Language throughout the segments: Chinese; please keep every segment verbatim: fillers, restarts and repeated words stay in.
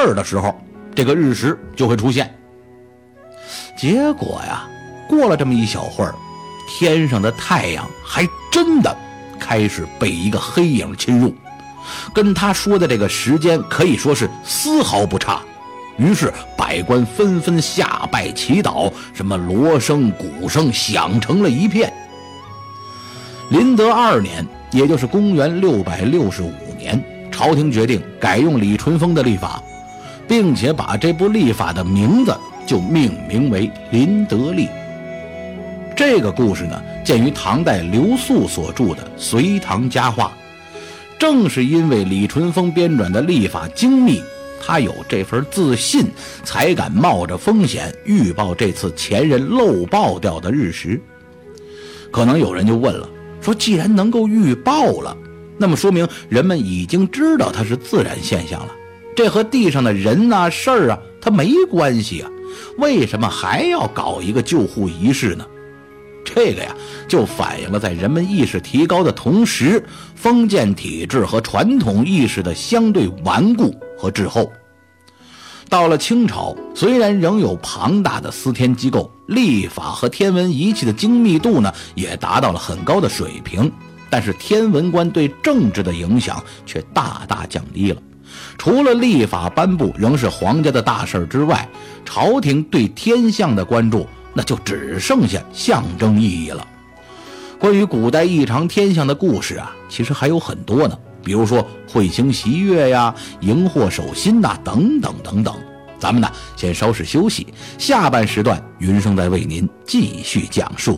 儿的时候，这个日食就会出现。结果呀，过了这么一小会儿，天上的太阳还真的开始被一个黑影侵入，跟他说的这个时间可以说是丝毫不差。于是百官纷纷下拜祈祷，什么锣声鼓声响成了一片。麟德二年，也就是公元六百六十五年，朝廷决定改用李淳风的历法，并且把这部历法的名字就命名为麟德历。这个故事呢，见于唐代刘肃所著的《隋唐佳话》。正是因为李淳风编撰的历法精密，他有这份自信，才敢冒着风险预报这次前人漏报掉的日食。可能有人就问了，说既然能够预报了，那么说明人们已经知道它是自然现象了，这和地上的人啊事儿啊它没关系啊，为什么还要搞一个救护仪式呢？这个呀，就反映了在人们意识提高的同时，封建体制和传统意识的相对顽固和滞后。到了清朝，虽然仍有庞大的司天机构，历法和天文仪器的精密度呢也达到了很高的水平，但是天文观对政治的影响却大大降低了。除了历法颁布仍是皇家的大事之外，朝廷对天象的关注那就只剩下象征意义了。关于古代异常天象的故事啊，其实还有很多呢，比如说彗星袭月呀、荧惑守心呐、等等等等。咱们呢先稍事休息，下半时段云生再为您继续讲述。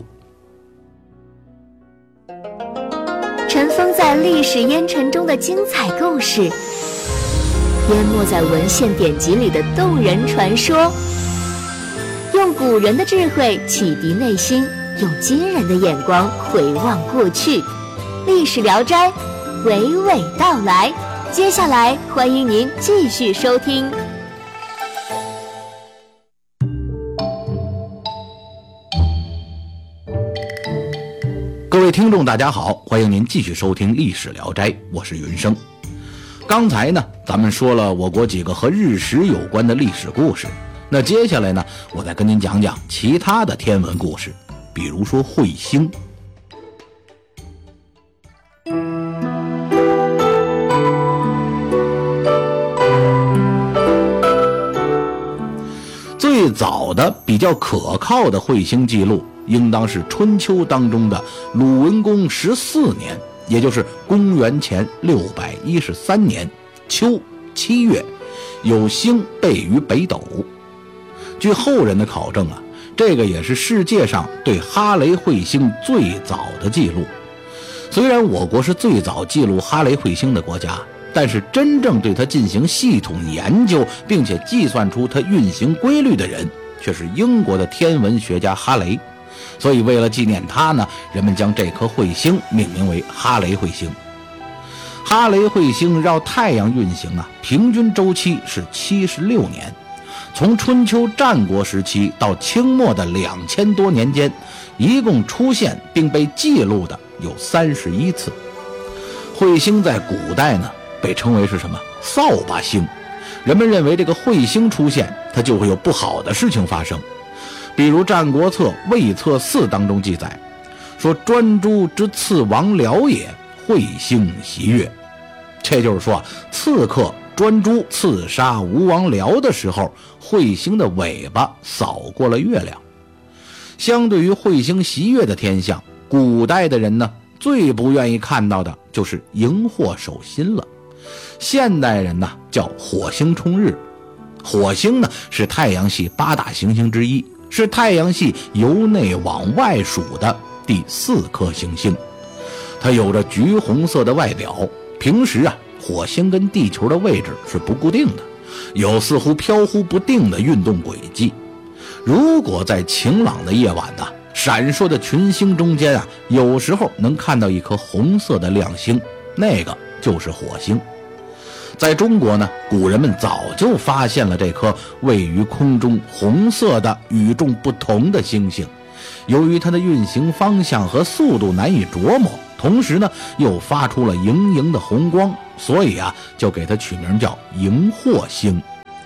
尘封在历史烟尘中的精彩故事，淹没在文献典籍里的动人传说，用古人的智慧启迪内心，用惊人的眼光回望过去。历史聊斋娓娓道来，接下来欢迎您继续收听。 各位听众大家好，欢迎您继续收听历史聊斋，我是云生。刚才呢咱们说了我国几个和日食有关的历史故事，那接下来呢我再跟您讲讲其他的天文故事，比如说彗星。最早的比较可靠的彗星记录应当是春秋当中的鲁文公十四年，也就是公元前六百一十三年秋七月，有星背于北斗。据后人的考证啊，这个也是世界上对哈雷彗星最早的记录。虽然我国是最早记录哈雷彗星的国家，但是真正对它进行系统研究并且计算出它运行规律的人却是英国的天文学家哈雷。所以为了纪念他呢，人们将这颗彗星命名为哈雷彗星。哈雷彗星绕太阳运行啊，平均周期是七十六年。从春秋战国时期到清末的两千多年间，一共出现并被记录的有三十一次。彗星在古代呢被称为是什么？扫把星。人们认为这个彗星出现，它就会有不好的事情发生。比如《战国策·魏策四》当中记载说：“专诸之刺王僚也，彗星袭月。”这就是说，刺客专诸刺杀吴王僚的时候，彗星的尾巴扫过了月亮。相对于彗星袭月的天象，古代的人呢最不愿意看到的就是荧惑守心了。现代人呢叫火星冲日。火星呢是太阳系八大行星之一，是太阳系由内往外数的第四颗行星。它有着橘红色的外表，平时啊火星跟地球的位置是不固定的，有似乎飘忽不定的运动轨迹。如果在晴朗的夜晚呢，闪烁的群星中间啊，有时候能看到一颗红色的亮星，那个就是火星。在中国呢，古人们早就发现了这颗位于空中红色的与众不同的星星。由于它的运行方向和速度难以琢磨，同时呢又发出了莹莹的红光，所以啊就给它取名叫荧惑星。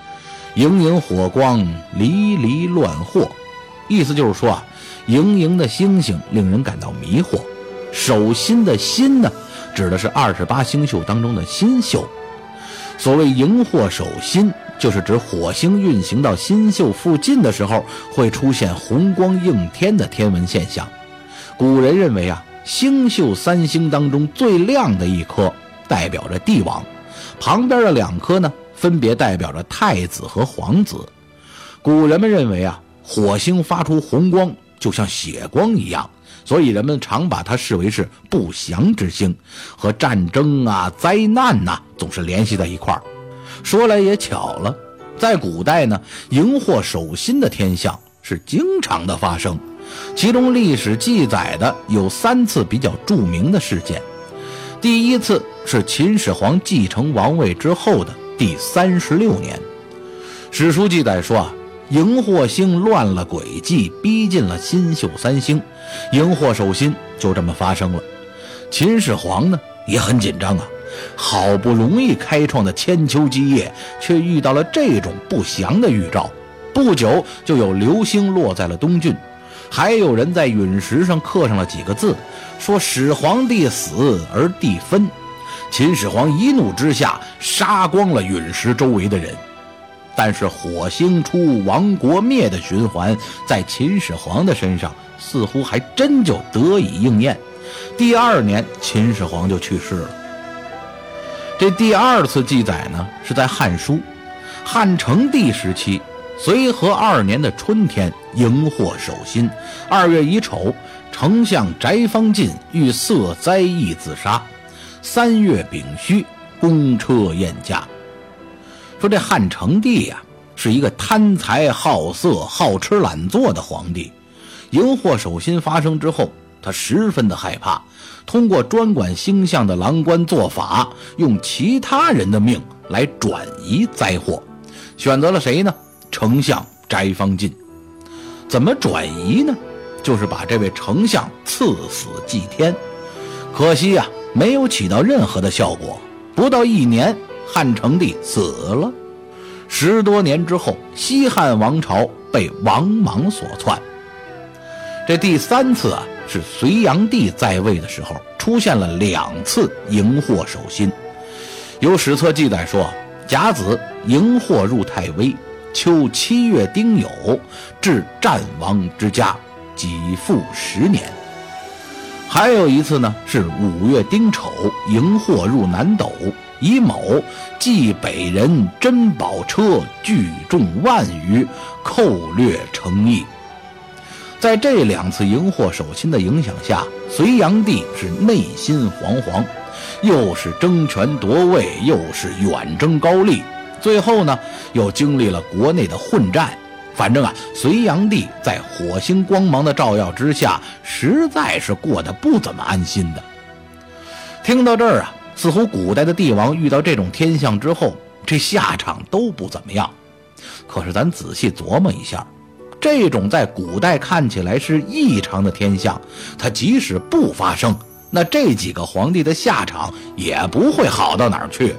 盈盈火光，离离乱惑。意思就是说啊，盈盈的星星令人感到迷惑。守心的心呢，指的是二十八星宿当中的星宿。所谓荧惑守心，就是指火星运行到星宿附近的时候，会出现红光映天的天文现象。古人认为啊，星宿三星当中最亮的一颗代表着帝王，旁边的两颗呢，分别代表着太子和皇子。古人们认为啊，火星发出红光就像血光一样，所以人们常把它视为是不祥之星，和战争啊、灾难呐、啊、总是联系在一块儿。说来也巧了，在古代呢，荧惑守心的天象是经常的发生，其中历史记载的有三次比较著名的事件。第一次是秦始皇继承王位之后的第三十六年，史书记载说啊，荧惑星乱了轨迹，逼近了星宿三星，荧惑守心就这么发生了。秦始皇呢也很紧张啊，好不容易开创的千秋基业，却遇到了这种不祥的预兆。不久就有流星落在了东郡，还有人在陨石上刻上了几个字，说始皇帝死而地分。秦始皇一怒之下杀光了陨石周围的人。但是火星出亡国灭的循环在秦始皇的身上似乎还真就得以应验。第二年秦始皇就去世了。这第二次记载呢，是在汉书汉成帝时期，随和二年的春天，荧惑守心，二月乙丑，丞相翟方进遇色灾疫自杀，三月丙戌，公车宴驾。说这汉成帝呀、啊，是一个贪财好色好吃懒做的皇帝。荧惑守心发生之后，他十分的害怕，通过专管星象的郎官做法，用其他人的命来转移灾祸。选择了谁呢？丞相翟方进。怎么转移呢？就是把这位丞相赐死祭天。可惜啊，没有起到任何的效果。不到一年，汉成帝死了。十多年之后，西汉王朝被王莽所篡。这第三次啊，是隋炀帝在位的时候，出现了两次荧惑守心。有史册记载说，甲子荧惑入太微，秋七月丁酉，至战王之家，己复十年。还有一次呢，是五月丁丑，荧惑入南斗，乙卯，冀北人珍宝车聚众万余，寇掠成邑。在这两次荧惑守心的影响下，隋炀帝是内心惶惶，又是争权夺位，又是远征高丽，最后呢又经历了国内的混战。反正啊，隋炀帝在火星光芒的照耀之下，实在是过得不怎么安心的。听到这儿啊，似乎古代的帝王遇到这种天象之后，这下场都不怎么样。可是咱仔细琢磨一下，这种在古代看起来是异常的天象，它即使不发生，那这几个皇帝的下场也不会好到哪儿去。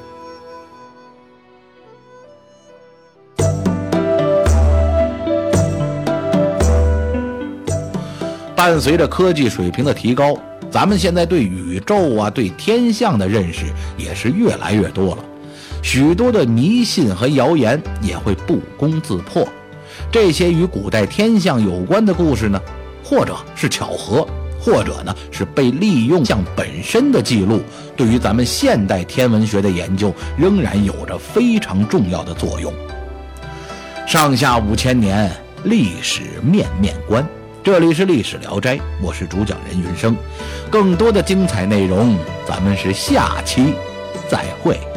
伴随着科技水平的提高，咱们现在对宇宙啊、对天象的认识也是越来越多了，许多的迷信和谣言也会不攻自破。这些与古代天象有关的故事呢，或者是巧合，或者呢是被利用象本身的记录，对于咱们现代天文学的研究仍然有着非常重要的作用。上下五千年，历史面面观。这里是历史聊斋，我是主讲人云生。更多的精彩内容，咱们是下期再会。